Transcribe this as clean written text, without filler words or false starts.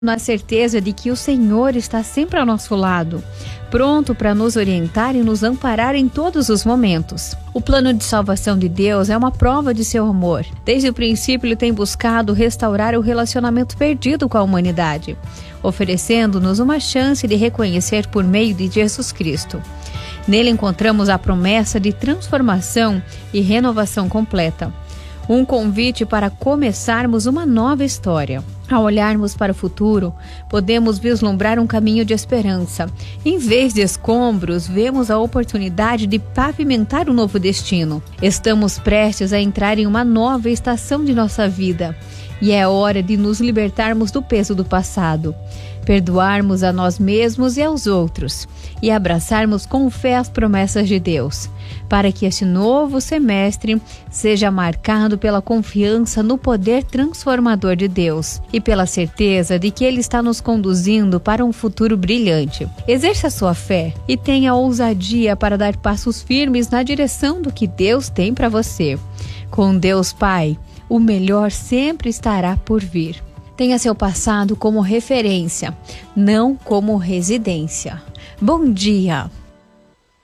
na certeza de que o Senhor está sempre ao nosso lado, pronto para nos orientar e nos amparar em todos os momentos. O plano de salvação de Deus é uma prova de seu amor. Desde o princípio, Ele tem buscado restaurar o relacionamento perdido com a humanidade, oferecendo-nos uma chance de reconhecer por meio de Jesus Cristo. Nele encontramos a promessa de transformação e renovação completa. Um convite para começarmos uma nova história. Ao olharmos para o futuro, podemos vislumbrar um caminho de esperança. Em vez de escombros, vemos a oportunidade de pavimentar um novo destino. Estamos prestes a entrar em uma nova estação de nossa vida. E é hora de nos libertarmos do peso do passado, perdoarmos a nós mesmos e aos outros e abraçarmos com fé as promessas de Deus, para que este novo semestre seja marcado pela confiança no poder transformador de Deus e pela certeza de que Ele está nos conduzindo para um futuro brilhante. Exerça a sua fé e tenha ousadia para dar passos firmes na direção do que Deus tem para você. Com Deus Pai, o melhor sempre estará por vir. Tenha seu passado como referência, não como residência. Bom dia!